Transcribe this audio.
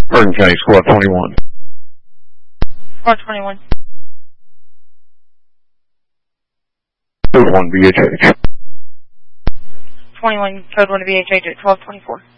Bergen County, Squad 21. Squad 21. Code 1 BHH. 21, Code 1 to BHH at 1224.